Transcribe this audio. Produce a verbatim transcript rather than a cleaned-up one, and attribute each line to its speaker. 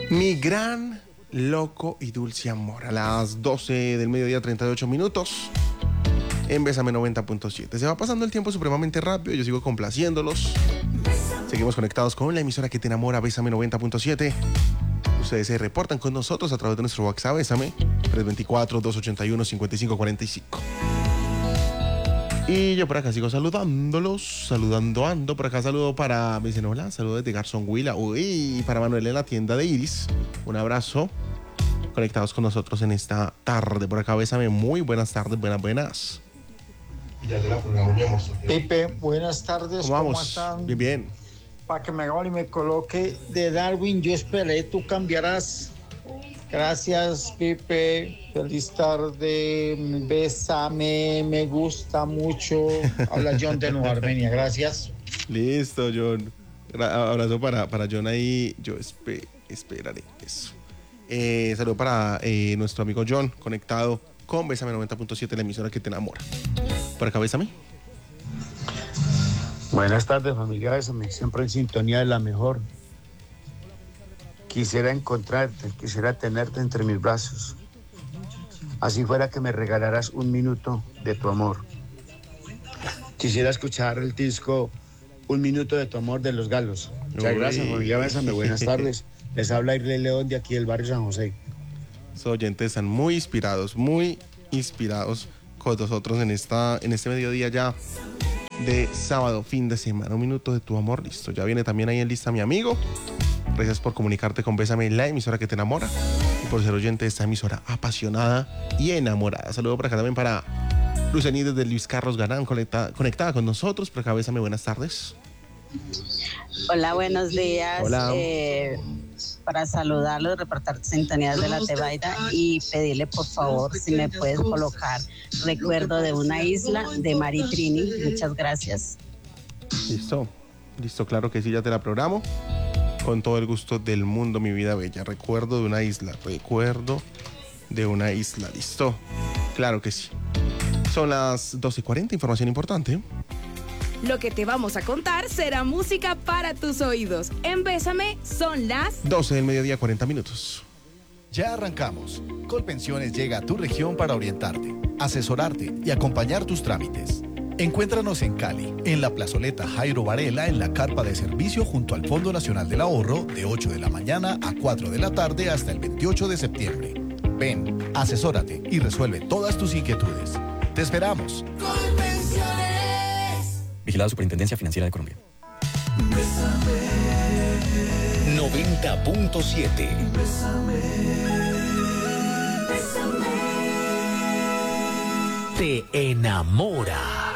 Speaker 1: Mi gran, loco y dulce amor. A las doce del mediodía, treinta y ocho minutos. En Bésame noventa punto siete. Se va pasando el tiempo supremamente rápido. Yo sigo complaciéndolos. Seguimos conectados con la emisora que te enamora, Bésame noventa punto siete. Ustedes se reportan con nosotros a través de nuestro WhatsApp, Bésame, tres dos cuatro, dos ocho uno, cinco cinco cuatro cinco. Y yo por acá sigo saludándolos, saludando ando. Por acá saludo para, me dicen hola, saludo desde Garzón Huila. Uy, para Manuel en la tienda de Iris. Un abrazo. Conectados con nosotros en esta tarde. Por acá, Bésame, muy buenas tardes, buenas, buenas.
Speaker 2: Pipe, buenas tardes.
Speaker 1: ¿Cómo vamos?
Speaker 2: ¿Cómo están?
Speaker 1: Bien, bien.
Speaker 2: Para que me haga y me coloque de Darwin, yo esperé, tú cambiarás. Gracias, Pipe. Feliz tarde. Bésame, me gusta mucho. Habla John de Nueva Armenia. Gracias.
Speaker 1: Listo, John. Abrazo para, para John ahí. Yo espe esperaré eso. Eh, saludo para eh, nuestro amigo John, conectado con Bésame noventa punto siete, la emisora que te enamora. Por acá, Bésame.
Speaker 3: Buenas tardes, familia Bésame, siempre en sintonía de la mejor. Quisiera encontrarte, quisiera tenerte entre mis brazos. Así fuera que me regalaras un minuto de tu amor. Quisiera escuchar el disco Un minuto de tu amor de Los Galos. Muchas
Speaker 1: Uy.
Speaker 3: gracias, familia Bésame, buenas tardes. Les habla Irle León de aquí del barrio San José.
Speaker 1: Los oyentes están muy inspirados, muy inspirados con nosotros en, esta, en este mediodía ya de sábado, fin de semana. Un minuto de tu amor, listo. Ya viene también ahí en lista mi amigo. Gracias por comunicarte con Bésame, la emisora que te enamora, y por ser oyente de esta emisora apasionada y enamorada. Saludo por acá también para Lucení desde Luis Carlos Galán, conectada, conectada con nosotros. Por acá, Bésame, buenas tardes.
Speaker 4: Hola, buenos días.
Speaker 1: Hola.
Speaker 4: Eh, para saludarlos, reportar sintonías de la Tebaida y pedirle por favor si me puedes colocar Recuerdo de una isla de Mari Trini. Muchas gracias.
Speaker 1: Listo, listo, claro que sí, ya te la programo. Con todo el gusto del mundo, mi vida bella. Recuerdo de una isla, recuerdo de una isla. Listo, claro que sí. Son las doce y cuarenta, información importante.
Speaker 5: Lo que te vamos a contar será música para tus oídos. En Bésame son las
Speaker 1: doce del mediodía, cuarenta minutos.
Speaker 6: Ya arrancamos. Colpensiones llega a tu región para orientarte, asesorarte y acompañar tus trámites. Encuéntranos en Cali, en la plazoleta Jairo Varela, en la carpa de servicio junto al Fondo Nacional del Ahorro, de ocho de la mañana a cuatro de la tarde hasta el veintiocho de septiembre. Ven, asesórate y resuelve todas tus inquietudes. ¡Te esperamos!
Speaker 7: Vigilada Superintendencia Financiera de Colombia.
Speaker 8: noventa punto siete. Te enamora.